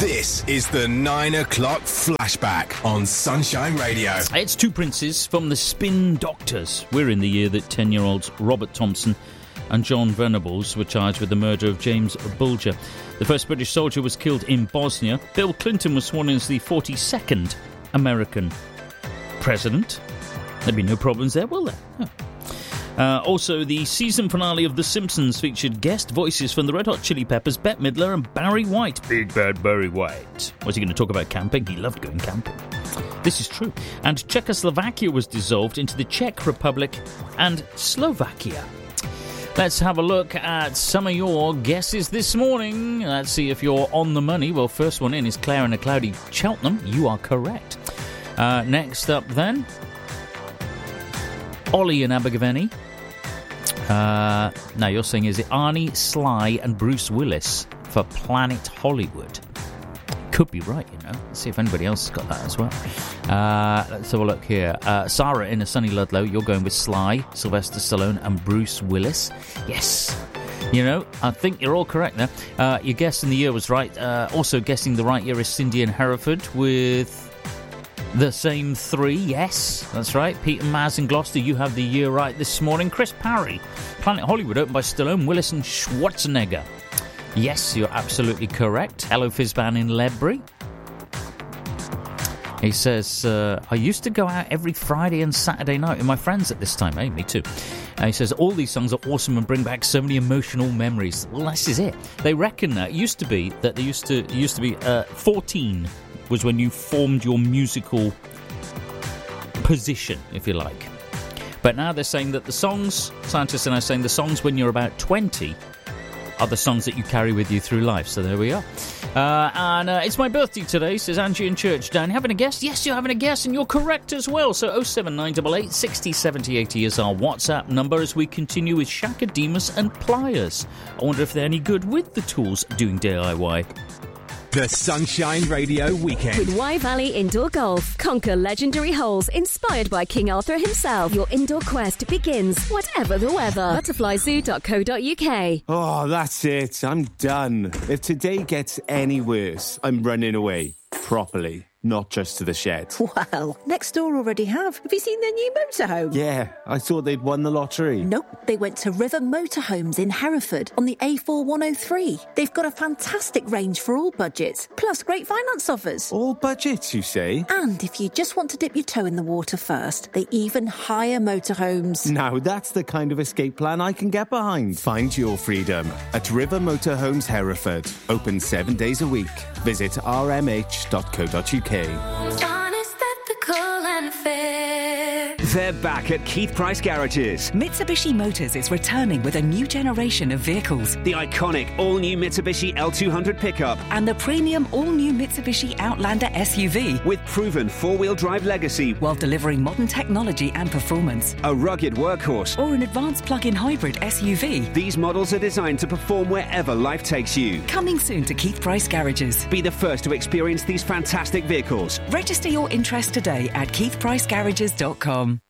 This is the 9 o'clock flashback on Sunshine Radio. It's Two Princes from the Spin Doctors. We're in the year that 10-year-olds Robert Thompson and John Venables were charged with the murder of James Bulger. The first British soldier was killed in Bosnia. Bill Clinton was sworn in as the 42nd American president. There'd be no problems there, will there? No. Also, the season finale of The Simpsons featured guest voices from the Red Hot Chili Peppers, Bette Midler and Barry White. Big Bad Barry White. Was he going to talk about camping? He loved going camping. This is true. And Czechoslovakia was dissolved into the Czech Republic and Slovakia. Let's have a look at some of your guesses this morning. Let's see if you're on the money. Well, first one in is Claire in a cloudy Cheltenham. You are correct. Next up then, Ollie in Abergavenny. Now you're saying, is it Arnie, Sly and Bruce Willis for Planet Hollywood? Could be right, you know. Let's see if anybody else has got that as well. Let's have a look here. Sarah in a sunny Ludlow. You're going with Sly, Sylvester Stallone and Bruce Willis. Yes. You know, I think you're all correct there. Your guess in the year was right. Also guessing the right year is Cindy in Hereford with the same three. Yes, that's right. Pete and Maz in Gloucester, you have the year right this morning. Chris Parry, Planet Hollywood, opened by Stallone, Willis and Schwarzenegger. Yes, you're absolutely correct. Hello Fizban in Ledbury. He says, I used to go out every Friday and Saturday night with my friends at this time. Hey, me too. He says, all these songs are awesome and bring back so many emotional memories. Well, this is it. They reckon that it used to be 14 was when you formed your musical position, if you like. But now they're saying that the songs, scientists are now saying the songs when you're about 20 are the songs that you carry with you through life. So there we are. And it's my birthday today, says Angie in Churchdown. You having a guess? Yes, you're having a guess, and you're correct as well. So 07988 60 70 80 is our WhatsApp number as we continue with Shaka Demus and Pliers. I wonder if they're any good with the tools doing DIY. The Sunshine Radio Weekend. With Y Valley Indoor Golf. Conquer legendary holes inspired by King Arthur himself. Your indoor quest begins, whatever the weather. Butterflyzoo.co.uk. Oh, that's it. I'm done. If today gets any worse, I'm running away. Properly. Not just to the shed. Well, next door already have. Have you seen their new motorhome? Yeah, I thought they'd won the lottery. Nope, they went to River Motorhomes in Hereford on the A4103. They've got a fantastic range for all budgets, plus great finance offers. All budgets, you say? And if you just want to dip your toe in the water first, they even hire motorhomes. Now that's the kind of escape plan I can get behind. Find your freedom at River Motorhomes Hereford. Open 7 days a week. Visit rmh.co.uk. Honest, ethical and fair. They're back at Keith Price Garages. Mitsubishi Motors is returning with a new generation of vehicles. The iconic all-new Mitsubishi L200 pickup. And the premium all-new Mitsubishi Outlander SUV. With proven four-wheel drive legacy. While delivering modern technology and performance. A rugged workhorse. Or an advanced plug-in hybrid SUV. These models are designed to perform wherever life takes you. Coming soon to Keith Price Garages. Be the first to experience these fantastic vehicles. Register your interest today at keithpricegarages.com.